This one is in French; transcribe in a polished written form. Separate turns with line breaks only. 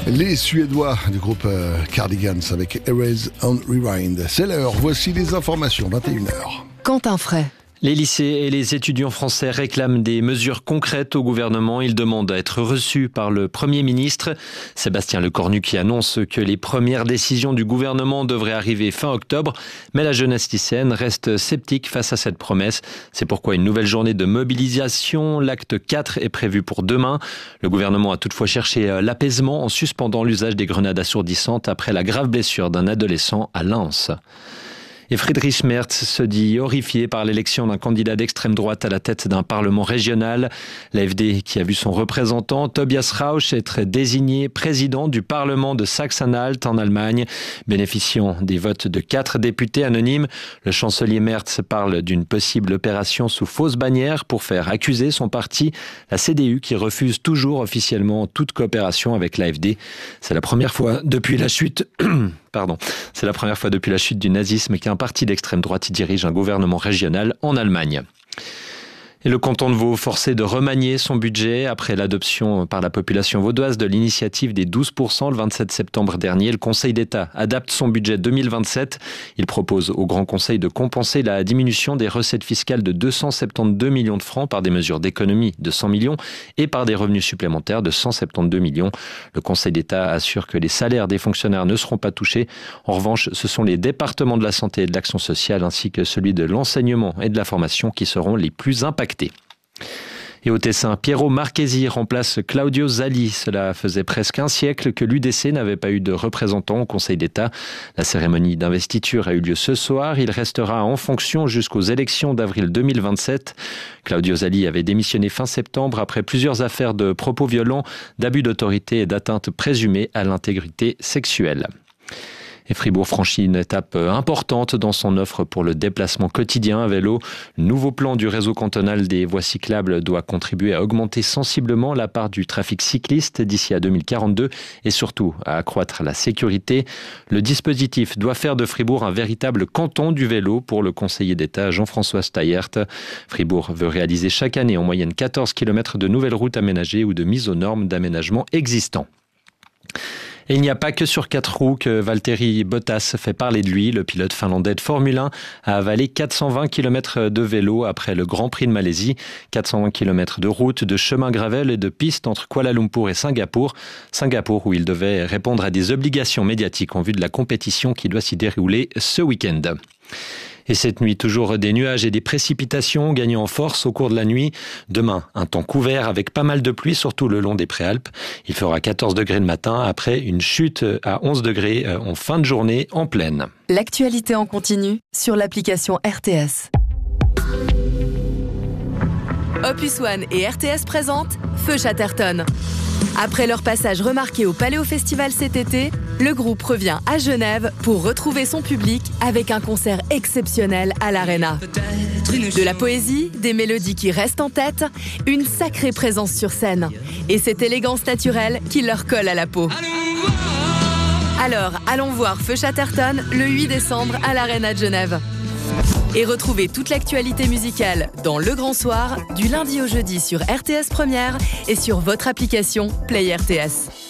Les Suédois du groupe Cardigans avec Erase and Rewind. C'est l'heure, voici les informations, 21h.
Quentin Fray.
Les lycées et les étudiants français réclament des mesures concrètes au gouvernement. Ils demandent à être reçus par le Premier ministre. Sébastien Lecornu qui annonce que les premières décisions du gouvernement devraient arriver fin octobre. Mais la jeunesse lycéenne reste sceptique face à cette promesse. C'est pourquoi une nouvelle journée de mobilisation, l'acte 4, est prévu pour demain. Le gouvernement a toutefois cherché l'apaisement en suspendant l'usage des grenades assourdissantes après la grave blessure d'un adolescent à Lens. Et Friedrich Merz se dit horrifié par l'élection d'un candidat d'extrême droite à la tête d'un parlement régional. L'AfD qui a vu son représentant Tobias Rausch être désigné président du parlement de Sachsen-Anhalt en Allemagne. Bénéficiant des votes de 4 députés anonymes, le chancelier Merz parle d'une possible opération sous fausse bannière pour faire accuser son parti, la CDU, qui refuse toujours officiellement toute coopération avec l'AfD. C'est la première fois depuis la chute... C'est la première fois depuis la chute du nazisme qu'un parti d'extrême droite dirige un gouvernement régional en Allemagne. Et le canton de Vaud forcé de remanier son budget après l'adoption par la population vaudoise de l'initiative des 12% le 27 septembre dernier. Le Conseil d'État adapte son budget 2027. Il propose au Grand Conseil de compenser la diminution des recettes fiscales de 272 millions de francs par des mesures d'économie de 100 millions et par des revenus supplémentaires de 172 millions. Le Conseil d'État assure que les salaires des fonctionnaires ne seront pas touchés. En revanche, ce sont les départements de la santé et de l'action sociale ainsi que celui de l'enseignement et de la formation qui seront les plus impactés. Et au Tessin, Piero Marchesi remplace Claudio Zali. Cela faisait presque un siècle que l'UDC n'avait pas eu de représentant au Conseil d'État. La cérémonie d'investiture a eu lieu ce soir. Il restera en fonction jusqu'aux élections d'avril 2027. Claudio Zali avait démissionné fin septembre après plusieurs affaires de propos violents, d'abus d'autorité et d'atteinte présumée à l'intégrité sexuelle. Et Fribourg franchit une étape importante dans son offre pour le déplacement quotidien à vélo. Le nouveau plan du réseau cantonal des voies cyclables doit contribuer à augmenter sensiblement la part du trafic cycliste d'ici à 2042 et surtout à accroître la sécurité. Le dispositif doit faire de Fribourg un véritable canton du vélo pour le conseiller d'État Jean-François Steyert. Fribourg veut réaliser chaque année en moyenne 14 km de nouvelles routes aménagées ou de mise aux normes d'aménagement existants. Et il n'y a pas que sur 4 roues que Valtteri Bottas fait parler de lui. Le pilote finlandais de Formule 1 a avalé 420 km de vélo après le Grand Prix de Malaisie. 420 km de route, de chemin gravel et de pistes entre Kuala Lumpur et Singapour. Singapour où il devait répondre à des obligations médiatiques en vue de la compétition qui doit s'y dérouler ce week-end. Et cette nuit, toujours des nuages et des précipitations gagnant en force au cours de la nuit. Demain, un temps couvert avec pas mal de pluie, surtout le long des Préalpes. Il fera 14 degrés le matin après une chute à 11 degrés en fin de journée en plaine.
L'actualité en continu sur l'application RTS. Opus One et RTS présentent Feu Chatterton. Après leur passage remarqué au Paléo Festival cet été, le groupe revient à Genève pour retrouver son public avec un concert exceptionnel à l'Arena. De la poésie, des mélodies qui restent en tête, une sacrée présence sur scène et cette élégance naturelle qui leur colle à la peau. Alors, allons voir Feu Chatterton le 8 décembre à l'Arena de Genève. Et retrouvez toute l'actualité musicale dans Le Grand Soir, du lundi au jeudi sur RTS Première et sur votre application Play RTS.